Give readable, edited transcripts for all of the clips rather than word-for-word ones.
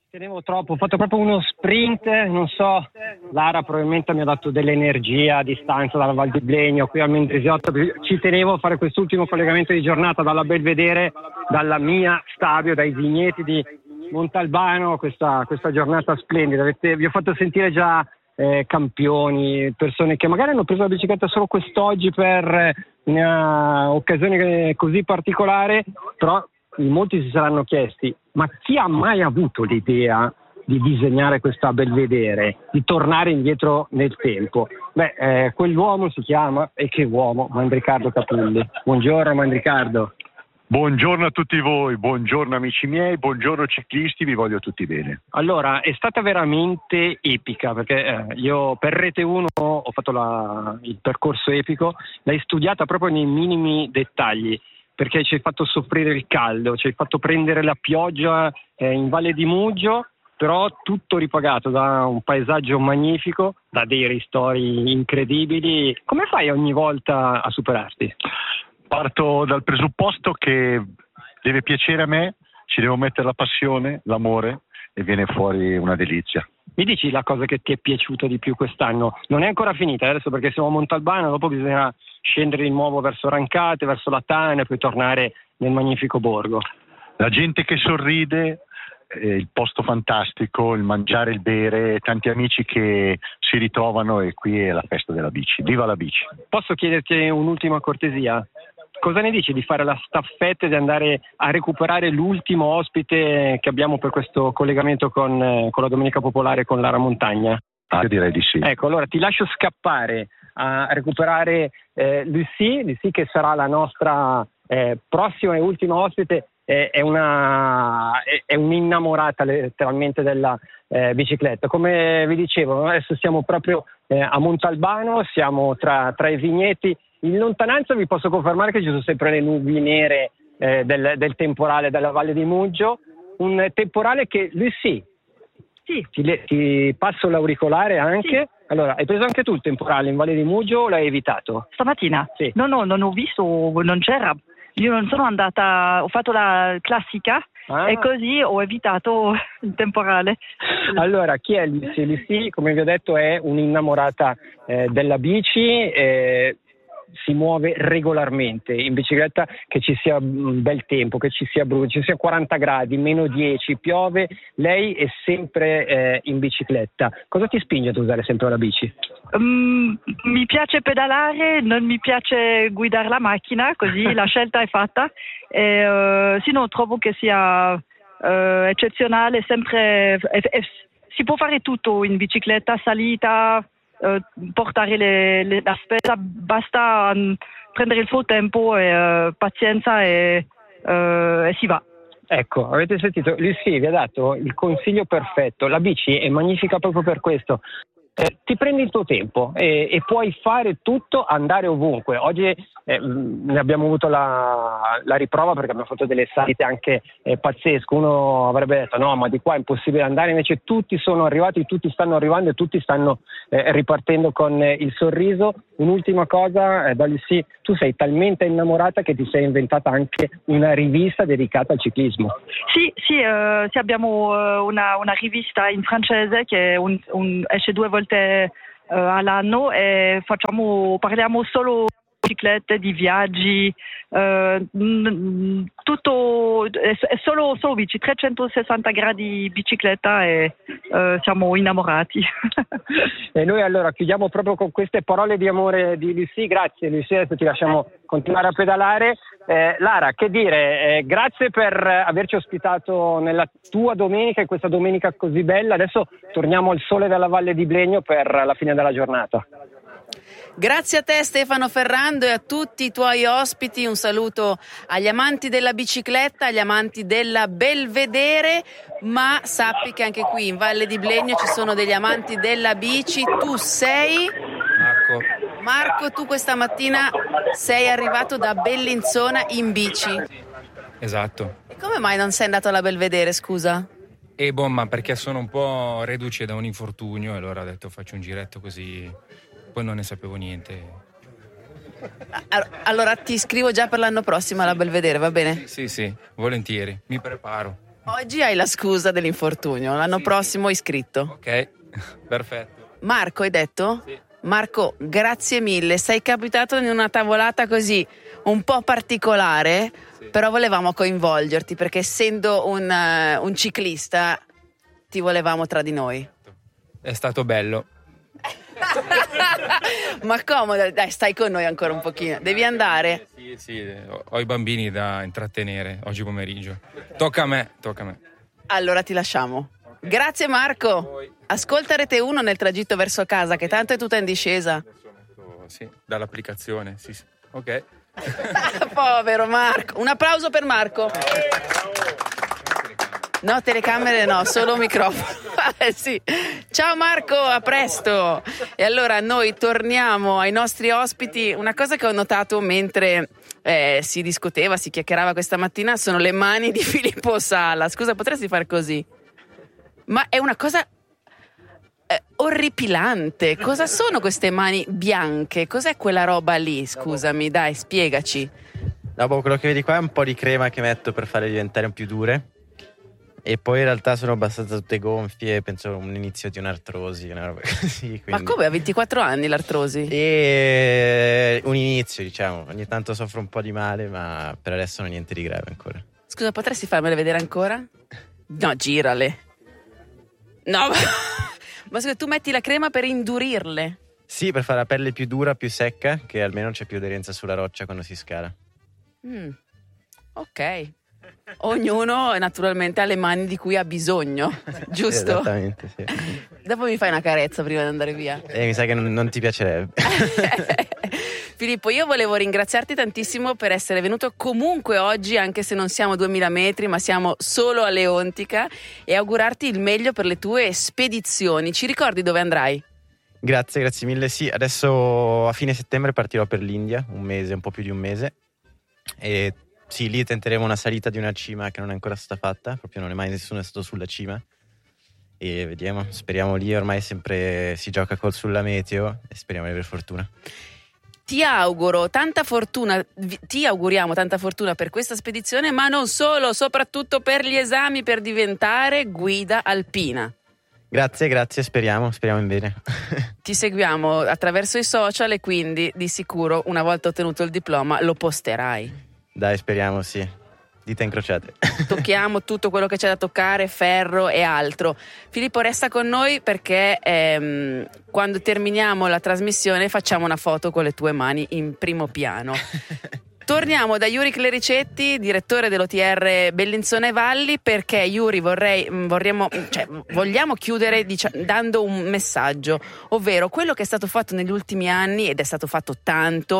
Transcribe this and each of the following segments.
Tenevo troppo, ho fatto proprio uno sprint, non so, Lara probabilmente mi ha dato dell'energia a distanza dalla Val di Blegno, qui al Mendrisiotto, ci tenevo a fare quest'ultimo collegamento di giornata dalla Belvedere, dalla mia stadio, dai vigneti di Montalbano, questa giornata splendida, vi ho fatto sentire già campioni, persone che magari hanno preso la bicicletta solo quest'oggi per una occasione così particolare, però molti si saranno chiesti: ma chi ha mai avuto l'idea di disegnare questa Belvedere, di tornare indietro nel tempo? Quell'uomo si chiama, e che uomo, Mandricardo Capulli. Buongiorno Mandricardo. Buongiorno a tutti voi, buongiorno amici miei, buongiorno ciclisti, vi voglio tutti bene. Allora, è stata veramente epica, perché io per Rete 1 ho fatto il percorso epico, l'hai studiata proprio nei minimi dettagli, perché ci hai fatto soffrire il caldo, ci hai fatto prendere la pioggia in Valle di Mugio, però tutto ripagato da un paesaggio magnifico, da dei ristori incredibili. Come fai ogni volta a superarti? Parto dal presupposto che deve piacere a me, ci devo mettere la passione, l'amore e viene fuori una delizia. Mi dici la cosa che ti è piaciuta di più quest'anno? Non è ancora finita adesso perché siamo a Montalbano, dopo bisogna scendere di nuovo verso Rancate, verso la Tana e poi tornare nel magnifico borgo. La gente che sorride, il posto fantastico, il mangiare, il bere, tanti amici che si ritrovano e qui è la festa della bici. Viva la bici! Posso chiederti un'ultima cortesia? Cosa ne dici di fare la staffetta e di andare a recuperare l'ultimo ospite che abbiamo per questo collegamento con la Domenica Popolare con Lara Montagna? Io direi di sì. Ecco, allora ti lascio scappare a recuperare Lucie che sarà la nostra prossima e ultima ospite. È un'innamorata letteralmente della bicicletta. Come vi dicevo, adesso siamo proprio a Montalbano, siamo tra i vigneti. In lontananza vi posso confermare che ci sono sempre le nubi nere del temporale della Valle di Mugio, un temporale che Lucie, sì. Ti passo l'auricolare anche. Sì. Allora, hai preso anche tu il temporale in Valle di Mugio o l'hai evitato? Stamattina? Sì. No, non ho visto, non c'era. Io non sono andata, ho fatto la classica e così ho evitato il temporale. Allora, chi è Lucie? Lucie, come vi ho detto, è un'innamorata della bici. Si muove regolarmente in bicicletta, che ci sia un bel tempo, che ci sia brutto, ci sia 40 gradi, meno 10, piove, lei è sempre in bicicletta. Cosa ti spinge ad usare sempre la bici? Mi piace pedalare, non mi piace guidare la macchina, così la scelta è fatta. Sì, no, trovo che sia eccezionale, sempre si può fare tutto in bicicletta, salita, portare la spesa, basta prendere il suo tempo e pazienza e si va. Ecco, avete sentito? Lucie vi ha dato il consiglio perfetto. La bici è magnifica proprio per questo. Ti prendi il tuo tempo e puoi fare tutto, andare ovunque. Oggi ne abbiamo avuto la riprova perché abbiamo fatto delle salite anche pazzesche. Uno avrebbe detto no, ma di qua è impossibile andare, invece tutti sono arrivati, tutti stanno arrivando e tutti stanno ripartendo con il sorriso. Un'ultima cosa, da Lucie, tu sei talmente innamorata che ti sei inventata anche una rivista dedicata al ciclismo. Sì, abbiamo una rivista in francese che esce 2 volte all'anno e parliamo solo di biciclette, di viaggi, tutto è solo bici, 360 gradi bicicletta e siamo innamorati. E noi allora chiudiamo proprio con queste parole di amore di Lucie. Grazie Lucie, adesso ti lasciamo continuare a pedalare. Lara, che dire, grazie per averci ospitato nella tua domenica, in questa domenica così bella. Adesso torniamo al sole della Valle di Blegno per la fine della giornata. Grazie a te Stefano Ferrando e a tutti i tuoi ospiti, un saluto agli amanti della bicicletta, agli amanti della Belvedere, ma sappi che anche qui in Valle di Blegno ci sono degli amanti della bici. Tu sei? Marco, tu questa mattina sei arrivato da Bellinzona in bici. Esatto. E come mai non sei andato alla Belvedere, scusa? Ma perché sono un po' reduce da un infortunio e allora ho detto faccio un giretto così, poi non ne sapevo niente. Allora ti iscrivo già per l'anno prossimo alla Belvedere, va bene? Sì, volentieri, mi preparo. Oggi hai la scusa dell'infortunio, l'anno prossimo iscritto. Ok, perfetto. Marco, hai detto? Sì. Marco, grazie mille, sei capitato in una tavolata così un po' particolare, sì. Però volevamo coinvolgerti perché essendo un ciclista ti volevamo tra di noi. È stato bello. Ma comodo, dai, stai con noi ancora un pochino, devi andare? Sì, ho i bambini da intrattenere oggi pomeriggio. Tocca a me. Allora ti lasciamo. Grazie Marco. Ascolta Rete 1 nel tragitto verso casa, che tanto è tutta in discesa. Sì, dall'applicazione, sì. Ok. Povero Marco. Un applauso per Marco. No, telecamere no, solo microfono. Sì. Ciao Marco, a presto. E allora noi torniamo ai nostri ospiti. Una cosa che ho notato mentre si discuteva, si chiacchierava questa mattina, sono le mani di Filippo Sala. Scusa, potresti fare così? Ma è una cosa orripilante. Cosa sono queste mani bianche? Cos'è quella roba lì? Scusami, dai, spiegaci. Dopo quello che vedi qua è un po' di crema che metto per farle diventare più dure. E poi in realtà sono abbastanza tutte gonfie, penso un inizio di un'artrosi, una roba così. Quindi... Ma come, a 24 anni l'artrosi? E un inizio, diciamo. Ogni tanto soffro un po' di male, ma per adesso non è niente di grave ancora. Scusa, potresti farmele vedere ancora? No, girale. No, ma scusa, tu metti la crema per indurirle? Sì, per fare la pelle più dura, più secca, che almeno c'è più aderenza sulla roccia quando si scala. Ok. Ognuno naturalmente ha le mani di cui ha bisogno, giusto? Esattamente, sì. Dopo mi fai una carezza prima di andare via. Mi sa che non ti piacerebbe. Filippo, io volevo ringraziarti tantissimo per essere venuto comunque oggi, anche se non siamo 2000 metri, ma siamo solo a Leontica, e augurarti il meglio per le tue spedizioni. Ci ricordi dove andrai? Grazie mille. Sì, adesso a fine settembre partirò per l'India, un po' più di un mese. E sì, lì tenteremo una salita di una cima che non è ancora stata fatta, proprio non è mai nessuno stato sulla cima. E vediamo, speriamo lì, ormai sempre si gioca sulla meteo e speriamo di avere fortuna. Ti auguro tanta fortuna, ti auguriamo tanta fortuna per questa spedizione, ma non solo, soprattutto per gli esami per diventare guida alpina. Grazie, speriamo in bene. Ti seguiamo attraverso i social e quindi di sicuro una volta ottenuto il diploma lo posterai. Dai, speriamo, sì. Dita incrociate. Tocchiamo tutto quello che c'è da toccare, ferro e altro. Filippo, resta con noi perché quando terminiamo la trasmissione facciamo una foto con le tue mani in primo piano. Torniamo da Yuri Clericetti, direttore dell'OTR Bellinzona e Valli, perché Yuri vogliamo chiudere dando un messaggio, ovvero quello che è stato fatto negli ultimi anni, ed è stato fatto tanto,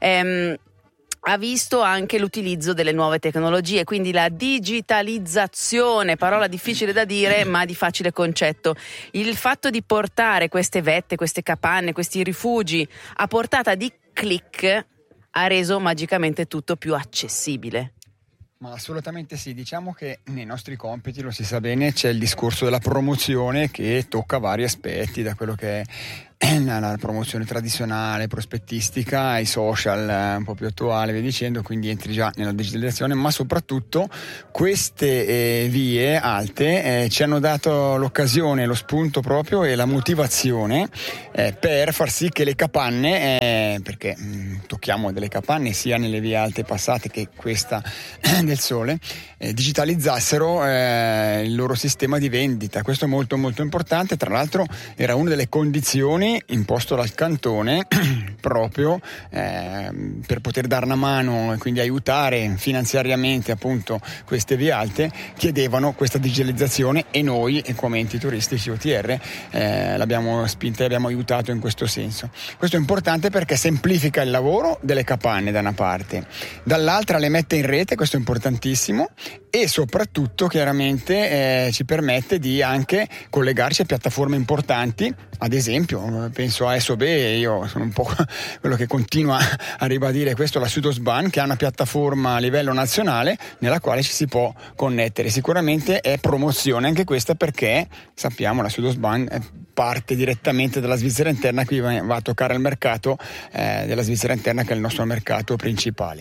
ha visto anche l'utilizzo delle nuove tecnologie, quindi la digitalizzazione, parola difficile da dire ma di facile concetto. Il fatto di portare queste vette, queste capanne, questi rifugi a portata di click ha reso magicamente tutto più accessibile. Ma assolutamente sì, diciamo che nei nostri compiti, lo si sa bene, c'è il discorso della promozione che tocca vari aspetti, da quello che è la promozione tradizionale, prospettistica, ai social un po' più attuale, via dicendo, quindi entri già nella digitalizzazione, ma soprattutto queste vie alte ci hanno dato l'occasione, lo spunto proprio e la motivazione per far sì che le capanne, perché tocchiamo delle capanne sia nelle vie alte passate che questa del Sole, digitalizzassero il loro sistema di vendita. Questo è molto molto importante, tra l'altro era una delle condizioni imposto dal cantone proprio per poter dare una mano e quindi aiutare finanziariamente appunto queste vie alte, chiedevano questa digitalizzazione e noi come enti turistici OTR l'abbiamo spinta e abbiamo aiutato in questo senso. Questo è importante perché semplifica il lavoro delle capanne da una parte, dall'altra le mette in rete, questo è importantissimo, e soprattutto chiaramente ci permette di anche collegarci a piattaforme importanti, ad esempio penso a SOB, io sono un po' quello che continua a ribadire questo, la Sudosban, che ha una piattaforma a livello nazionale nella quale ci si può connettere. Sicuramente è promozione anche questa, perché sappiamo la Sudosban parte direttamente dalla Svizzera interna, qui va a toccare il mercato della Svizzera interna, che è il nostro mercato principale.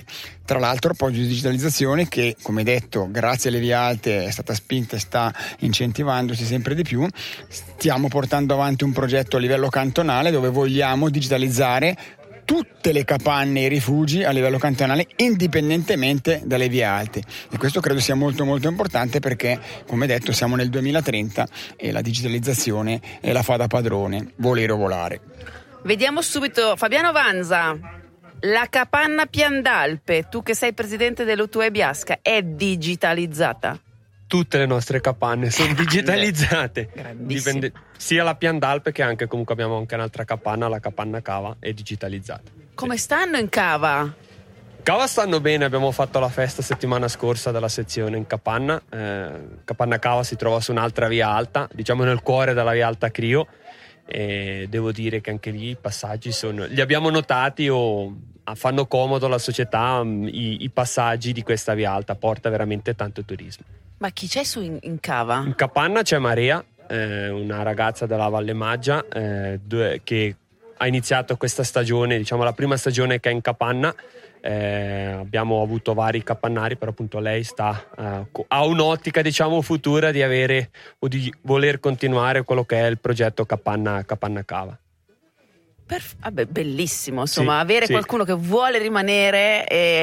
Tra l'altro poi digitalizzazione che, come detto, grazie alle vie alte è stata spinta e sta incentivandosi sempre di più. Stiamo portando avanti un progetto a livello cantonale dove vogliamo digitalizzare tutte le capanne e i rifugi a livello cantonale indipendentemente dalle vie alte, e questo credo sia molto molto importante perché, come detto, siamo nel 2030 e la digitalizzazione la fa da padrone, volere o volare. Vediamo subito Fabiano Vanza. La capanna Piandalpe, tu che sei presidente dell'U2 Biasca, è digitalizzata? Tutte le nostre capanne sono digitalizzate. Grandissimo. Sia la Piandalpe che anche, comunque abbiamo anche un'altra capanna, la capanna Cava, è digitalizzata. Come stanno in Cava? Cava stanno bene, abbiamo fatto la festa settimana scorsa della sezione in Capanna. Capanna Cava si trova su un'altra via alta, diciamo nel cuore della via alta Crio, e devo dire che anche lì i passaggi li abbiamo notati o fanno comodo alla società. I passaggi di questa via alta porta veramente tanto turismo. Ma chi c'è su in Cava? In Capanna c'è Maria, una ragazza della Valle Maggia che ha iniziato questa stagione, diciamo la prima stagione che è in Capanna. Abbiamo avuto vari capannari, però appunto lei ha un'ottica, diciamo, futura di avere o di voler continuare quello che è il progetto Capanna Cava. Vabbè, bellissimo, insomma, Sì, avere sì. qualcuno che vuole rimanere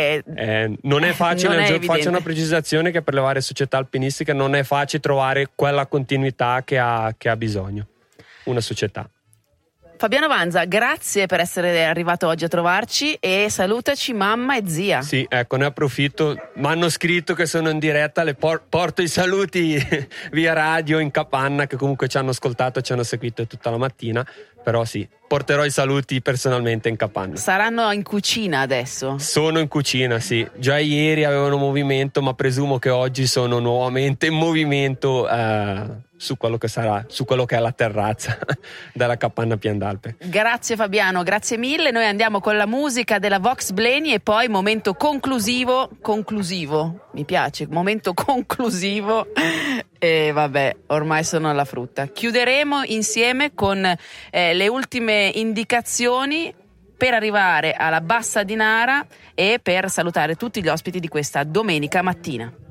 non è facile. non è Faccio evidente. una precisazione che per le varie società alpinistiche non è facile trovare quella continuità che ha bisogno una società. Fabiano Vanza, grazie per essere arrivato oggi a trovarci e salutaci mamma e zia. Sì, ecco, ne approfitto. Mi hanno scritto che sono in diretta, le porto i saluti via radio in Capanna, che comunque ci hanno ascoltato e ci hanno seguito tutta la mattina. Però sì, porterò i saluti personalmente in Capanna. Saranno in cucina adesso? Sono in cucina, sì. Già ieri avevano movimento, ma presumo che oggi sono nuovamente in movimento su quello che è la terrazza della Capanna Piandalpe. Grazie Fabiano, grazie mille. Noi andiamo con la musica della Vox Bleni e poi momento conclusivo, mi piace, momento conclusivo. E vabbè, ormai sono alla frutta. Chiuderemo insieme con le ultime indicazioni per arrivare alla Bassa di Nara e per salutare tutti gli ospiti di questa domenica mattina.